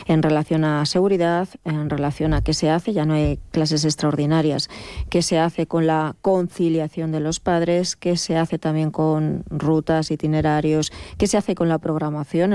en relación a seguridad, en relación a qué se hace, ya no hay clases extraordinarias, qué se hace con la conciliación de los padres, qué se hace también con rutas, itinerarios, qué se hace con la programación.